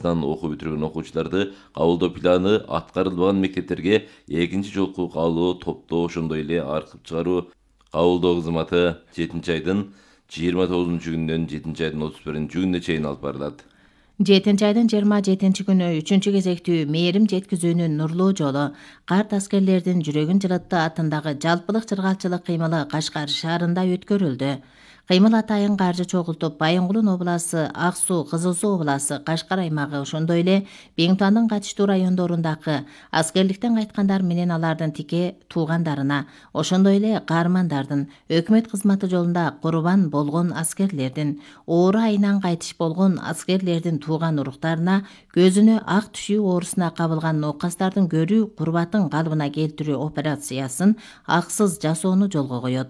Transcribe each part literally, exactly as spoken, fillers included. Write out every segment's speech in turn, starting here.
класстан окуу бүтүргөн окуучуларды кабылдоо планы аткарылбаган мектептерге экинчи жолку кабылуу топтоо, ошондой эле аркып чыгаруу кабылдоо кызматы жетинчи айдын жыйырма тогузунчу күнүнөн жетинчи айдын отуз биринчи күнүнө чейин алып барылат. жетинчи айдын жыйырма жетинчи күнү үчүнчү кезектүү мээрим жеткизүүнүн нурлуу жолу карт аскерлердин жүрөгүн жылытты атындагы жалпылык чыргалчылык кыймылы Кашкар шаарында өткөрүлдү. Кыймыл атайын каржы чогултуп Байынгулун обласы, Ак Суу, Кызыл Суу обласы, Кашкар аймагы, ошондой эле Биңтуандын катыштуу райондорундагы аскерликтен кайткандар менен алардын тике туугандарына, ошондой эле каармандардын, өкмөт кызматы жолунда курбан болгон аскерлердин, оору айынан кайтыш болгон аскерлердин тууган уруктарына, көзүнө ак түшүү оорусуна кабылган ноокастардын көрүү курбатын калыбына келтирүү операциясын аксыз жасоону жолго коет.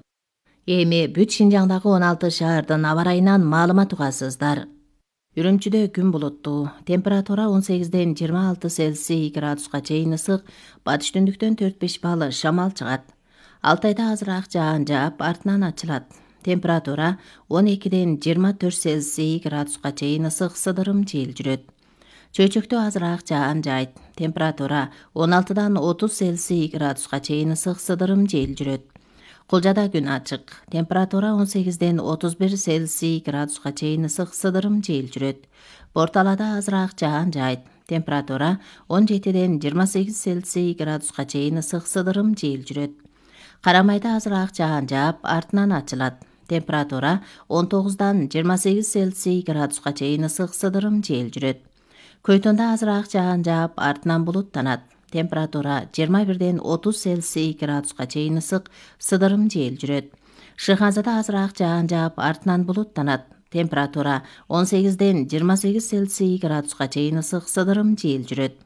Эми бүт Шинжаңдагы он алты шаардын аба ырайынан маалымат угасыздар. Үрүмчүдө күн булуттуу, температура он сегизден жыйырма алты Цельсий градуска чейин ысык, батыш түндүктөн төрт беш балл шамал чыгат. Алтайда азыраак жаан жаап, артынан ачылат. Температура он экиден жыйырма төрт Цельсий градуска чейин ысык, сыдырым жел жүрөт. Чөйчөктө азыраак жаан жаайт. Температура он алтыдан отуз Цельсий градуска чейин ысык, сыдырым жел жүрөт. Кулжада күн ачык. Температура он сегизден отуз бир Цельсий градуска чейин ысык, сыдырым жел жүрөт. Борталада азыраак жаан жаайт. Температура он жетиден жыйырма сегиз Цельсий градуска чейин ысык, сыдырым жел жүрөт. Карамайда азыраак жаан жаап, артынан ачылат. Температура он тогуздан жыйырма сегиз Цельсий градуска чейин ысык, сыдырым жел жүрөт. Көйтөндө азыраак жаан жаап, артынан булуттанат. Температура жыйырма бирден отуз Цельсий градуска чейин ысык, сыдырым жел жүрөт. Шыхазада азыраак жаан жаап, артынан булуттанат. Температура он сегизден жыйырма сегиз Цельсий градуска чейин ысык, сыдырым жел жүрөт.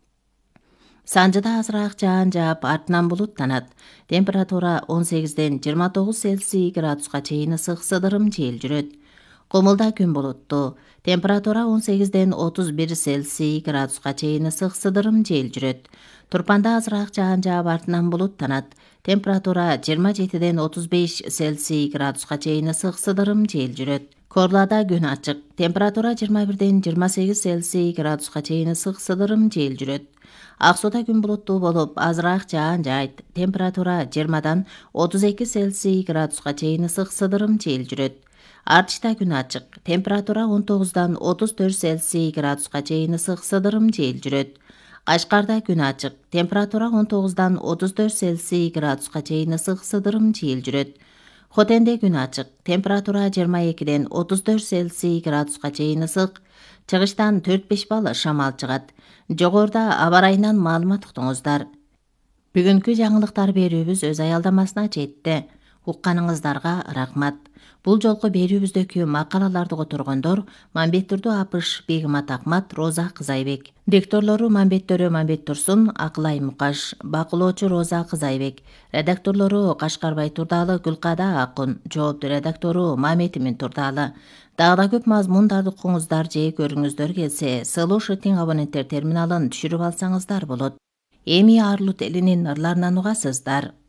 Санжыда азыраак жаан жаап, артынан булуттанат. Температура он сегизден жыйырма тогуз Цельсий градуска чейин ысык, сыдырым жел жүрөт. Комулда күн булуттуу. Температура он сегизден отуз бир Цельсий градуска чейин ысык, сыдырым жел жүрөт. Турпанда азыраак жаан жаап, артынан булуттанат. Температура жыйырма жетиден отуз беш Цельсий градуска чейин ысык, сыдырым жел жүрөт. Корлада күн ачык. Температура жыйырма бирден жыйырма сегиз Цельсий градуска чейин ысык, сыдырым жел жүрөт. Ак Сууда күн булуттуу болуп, азыраак жаан жаайт. Температура жыйырмадан отуз эки Цельсий градуска чейин ысык, сыдырым жел жүрөт. Артышта күн ачык. Температура он тогуздан отуз төрт Цельсий градуска чейин ысык, сыдырым жел жүрөт. Кашкарда күн ачык. Температура он тогуздан отуз төрт Цельсий градуска чейин ысык, сыдырым жел жүрөт. Хотенде күн ачык. Температура жыйырма экиден отуз төрт Цельсий градуска чейин ысык. Чыгыштан төрт беш балл шамал чыгат. Жогоруда аба ырайынан маалымат уктуңуздар. Бүгүнкү жаңылыктар берүүбүз өз аялдамасына жетти. Укканыңыздарга рахмат. Бул жолку берүүбүздөгү макалаларды которгондор Мамбеттурду Апыш, Бегимат Акмат, Роза Кызайбек. Дикторлору Мамбет Төрө, Мамбет Турсун, Акылай Мукаш, бакылоочу Роза Кызайбек. Редакторлору Кашкарбай Турдалы, Гүлкада Акун. Жоопту редактору Мамет Имин Турдалы. Дагы да көп мазмундарды укуңуздар же көрүңүздөр келсе, Слушатиң абоненттер терминалын түшүрүп алсаңыздар болот. Эми Арлут элинин ырларынан угасыздар.